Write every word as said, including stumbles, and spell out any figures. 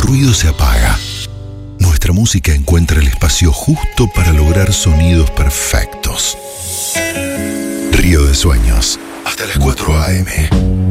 ruido se apaga. Nuestra música encuentra el espacio justo para lograr sonidos perfectos. Río de Sueños, hasta las cuatro a eme